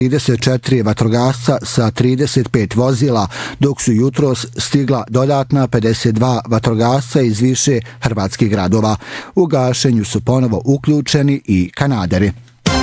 34 vatrogasca sa 35 vozila, dok su jutros stigla dodatna 52 vatrogasca iz više hrvatskih gradova. U gašenju su ponovo uključeni i kanaderi.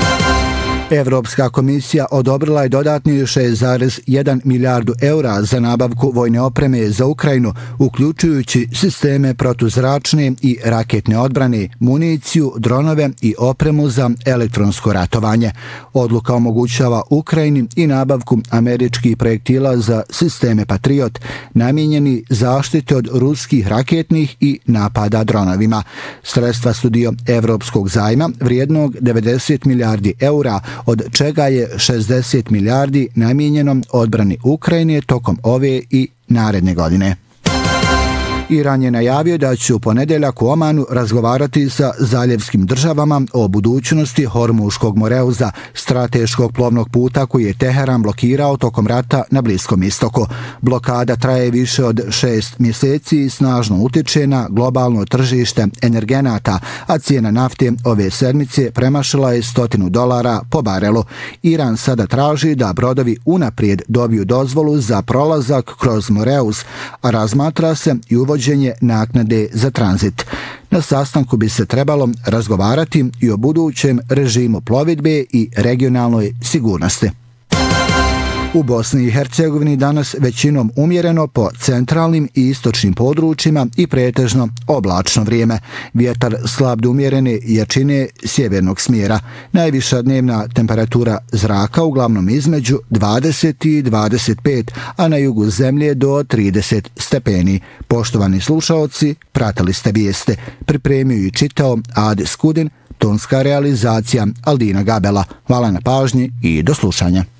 Evropska komisija odobrila je dodatni 6,1 milijardu eura za nabavku vojne opreme za Ukrajinu, uključujući sisteme protuzračne i raketne odbrane, municiju, dronove i opremu za elektronsko ratovanje. Odluka omogućava Ukrajini i nabavku američkih projektila za sisteme Patriot, namijenjeni zaštite od ruskih raketnih i napada dronovima. Sredstva su dio evropskog zajma vrijednog 90 milijardi eura, od čega je 60 milijardi namijenjeno odbrani Ukrajine tokom ove i naredne godine. Iran je najavio da će u ponedjeljak u Omanu razgovarati sa zaljevskim državama o budućnosti Hormuškog moreuza, strateškog plovnog puta koji je Teheran blokirao tokom rata na Bliskom istoku. Blokada traje više od 6 mjeseci i snažno utječe na globalno tržište energenata, a cijena nafte ove sedmice premašila je $100 po barelu. Iran sada traži da brodovi unaprijed dobiju dozvolu za prolazak kroz moreuz, a razmatra se i uvođenje naknade za tranzit. Na sastanku bi se trebalo razgovarati i o budućem režimu plovidbe i regionalnoj sigurnosti. U Bosni i Hercegovini danas većinom umjereno po centralnim i istočnim područjima i pretežno oblačno vrijeme. Vjetar slab do umjerene jačine sjevernog smjera. Najviša dnevna temperatura zraka uglavnom između 20 i 25, a na jugu zemlje do 30 stepeni. Poštovani slušaoci, pratili ste vijeste. Pripremio i čitao Ade Skudin, tonska realizacija Aldina Gabela. Hvala na pažnji i do slušanja.